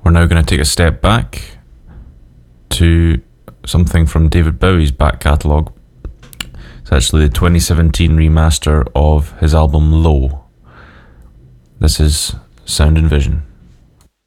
We're now going to take a step back to something from David Bowie's back catalogue. It's actually the 2017 remaster of his album Low. This is Sound and Vision.